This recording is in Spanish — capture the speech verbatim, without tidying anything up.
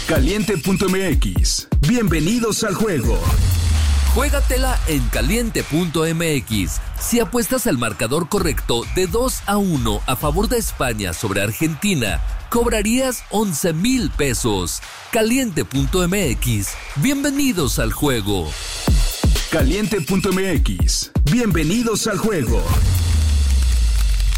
Caliente punto m x. Bienvenidos al juego. Juégatela en Caliente punto m x. Si apuestas al marcador correcto de dos a uno a favor de España sobre Argentina, cobrarías once mil pesos. Caliente punto m x. Bienvenidos al juego. Caliente punto m x. Bienvenidos al juego.